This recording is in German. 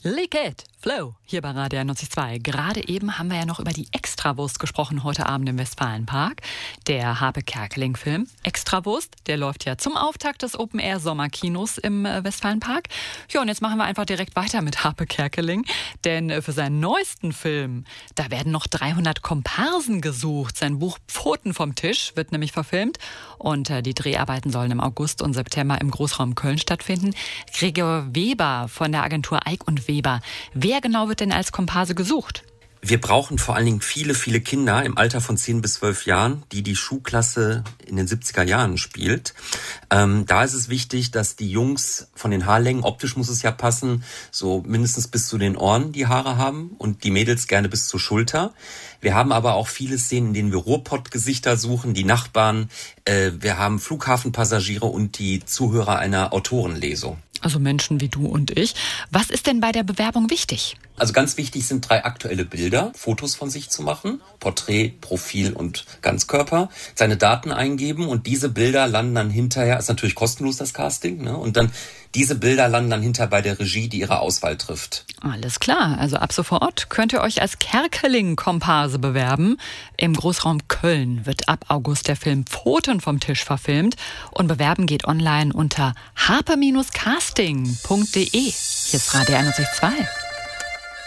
Lick It, Flow, hier bei Radio 91.2. Gerade eben haben wir ja noch über die Extrawurst gesprochen heute Abend im Westfalenpark. Der Harpe Kerkeling-Film Extrawurst, der läuft ja zum Auftakt des Open-Air-Sommerkinos im Westfalenpark. Ja, und jetzt machen wir einfach direkt weiter mit Harpe Kerkeling. Denn für seinen neuesten Film, da werden noch 300 Komparsen gesucht. Sein Buch Pfoten vom Tisch wird nämlich verfilmt. Und die Dreharbeiten sollen im August und September im Großraum Köln stattfinden. Gregor Weber von der Agentur Eick und Weber. Wer genau wird denn als Komparse gesucht? Wir brauchen vor allen Dingen viele, viele Kinder im Alter von 10 bis 12 Jahren, die Schulklasse in den 70er Jahren spielt. Da ist es wichtig, dass die Jungs von den Haarlängen, optisch muss es ja passen, so mindestens bis zu den Ohren die Haare haben und die Mädels gerne bis zur Schulter. Wir haben aber auch viele Szenen, in denen wir Ruhrpott-Gesichter suchen, die Nachbarn. Wir haben Flughafenpassagiere und die Zuhörer einer Autorenlesung. Also Menschen wie du und ich. Was ist denn bei der Bewerbung wichtig? Also ganz wichtig sind 3 aktuelle Bilder, Fotos von sich zu machen, Porträt, Profil und Ganzkörper, seine Daten eingeben und diese Bilder landen dann hinterher, ist natürlich kostenlos das Casting, ne? Und dann diese Bilder landen dann hinterher bei der Regie, die ihre Auswahl trifft. Alles klar, also ab sofort könnt ihr euch als Kerkeling-Komparse bewerben. Im Großraum Köln wird ab August der Film Pfoten vom Tisch verfilmt und bewerben geht online unter harpe-casting.de. Hier ist Radio 91.2.